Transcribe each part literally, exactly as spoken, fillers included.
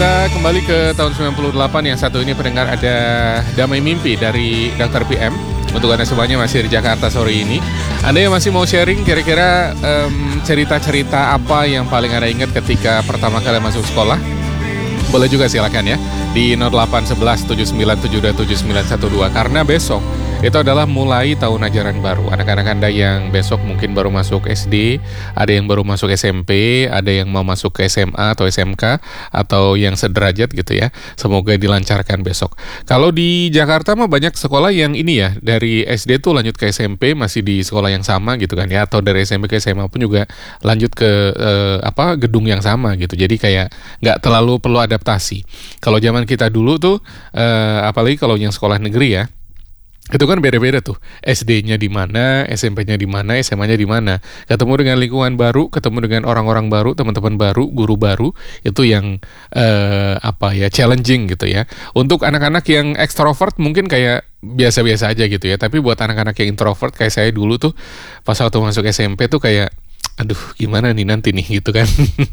Kita kembali ke tahun sembilan puluh delapan. Yang satu ini pendengar ada Damai Mimpi dari dokter P M. Untuk Anda semuanya masih di Jakarta sore ini. Anda yang masih mau sharing kira-kira um, cerita-cerita apa yang paling Anda ingat ketika pertama kali masuk sekolah? Boleh juga silakan ya di nol delapan satu satu tujuh sembilan tujuh dua tujuh sembilan satu dua, karena besok itu adalah mulai tahun ajaran baru. Anak-anak Anda yang besok mungkin baru masuk S D, ada yang baru masuk S M P, ada yang mau masuk ke S M A atau S M K, atau yang sederajat gitu ya. Semoga dilancarkan besok. Kalau di Jakarta mah banyak sekolah yang ini ya, dari S D tuh lanjut ke S M P masih di sekolah yang sama gitu kan ya, atau dari S M P ke S M A pun juga lanjut ke eh, apa gedung yang sama gitu. Jadi kayak nggak terlalu perlu adaptasi. Kalau zaman kita dulu tuh, eh, apalagi kalau yang sekolah negeri ya, itu kan beda-beda tuh. S D-nya di mana, S M P-nya di mana, S M A-nya di mana. Ketemu dengan lingkungan baru, ketemu dengan orang-orang baru, teman-teman baru, guru baru, itu yang eh, apa ya, challenging gitu ya. Untuk anak-anak yang ekstrovert mungkin kayak biasa-biasa aja gitu ya. Tapi buat anak-anak yang introvert kayak saya dulu tuh, pas waktu masuk S M P tuh kayak, aduh gimana nih nanti nih gitu kan.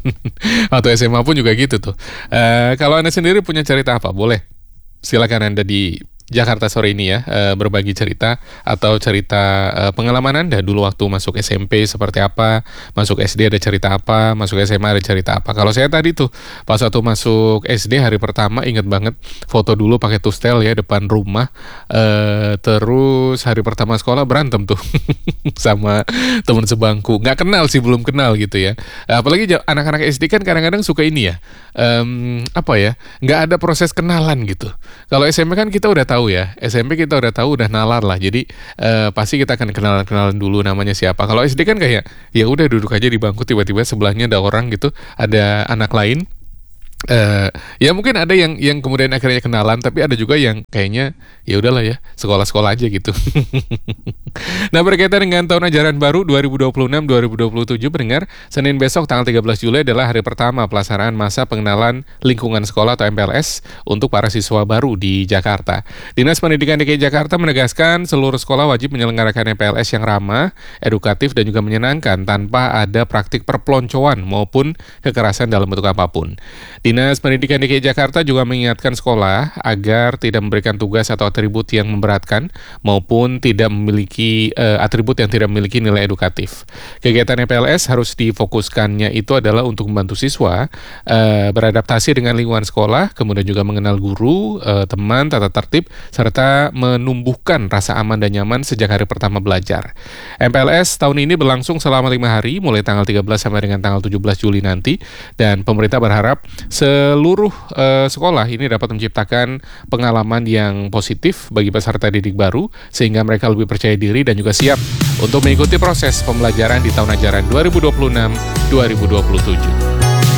Atau S M A pun juga gitu tuh. Eh, kalau Anda sendiri punya cerita apa? Boleh silakan Anda di Jakarta sore ini ya, e, berbagi cerita atau cerita e, pengalaman Anda dulu waktu masuk S M P seperti apa, masuk S D ada cerita apa, masuk S M A ada cerita apa. Kalau saya tadi tuh pas waktu masuk S D hari pertama inget banget foto dulu pakai tustel ya depan rumah, e, terus hari pertama sekolah berantem tuh sama teman sebangku, nggak kenal sih, belum kenal gitu ya. Apalagi anak-anak S D kan kadang-kadang suka ini ya, um, apa ya, nggak ada proses kenalan gitu. Kalau S M P kan kita udah tahu ya, S M P kita udah tahu, udah nalar lah. Jadi uh, pasti kita akan kenalan-kenalan dulu namanya siapa. Kalau S D kan kayak ya udah duduk aja di bangku, tiba-tiba sebelahnya ada orang gitu, ada anak lain. Uh, ya mungkin ada yang yang kemudian akhirnya kenalan, tapi ada juga yang kayaknya ya udahlah ya, sekolah-sekolah aja gitu. Nah, berkaitan dengan tahun ajaran baru dua ribu dua puluh enam dua ribu dua puluh tujuh, pendengar, Senin besok tanggal tiga belas Juli adalah hari pertama pelaksanaan masa pengenalan lingkungan sekolah atau M P L S untuk para siswa baru di Jakarta. Dinas Pendidikan D K I Jakarta menegaskan seluruh sekolah wajib menyelenggarakan M P L S yang ramah, edukatif, dan juga menyenangkan tanpa ada praktik perpeloncoan maupun kekerasan dalam bentuk apapun. Dinas Pendidikan D K I Jakarta juga mengingatkan sekolah agar tidak memberikan tugas atau atribut yang memberatkan maupun tidak memiliki uh, atribut yang tidak memiliki nilai edukatif. Kegiatan M P L S harus difokuskannya itu adalah untuk membantu siswa uh, beradaptasi dengan lingkungan sekolah, kemudian juga mengenal guru, uh, teman, tata tertib, serta menumbuhkan rasa aman dan nyaman sejak hari pertama belajar. M P L S tahun ini berlangsung selama lima hari, mulai tanggal tiga belas sampai dengan tanggal tujuh belas Juli nanti, dan pemerintah berharap seluruh uh, sekolah ini dapat menciptakan pengalaman yang positif bagi peserta didik baru sehingga mereka lebih percaya diri dan juga siap untuk mengikuti proses pembelajaran di tahun ajaran dua ribu dua puluh enam dua ribu dua puluh tujuh.